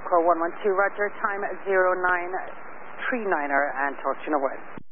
Airco 112, roger, time 0939er, and talk to you in a while.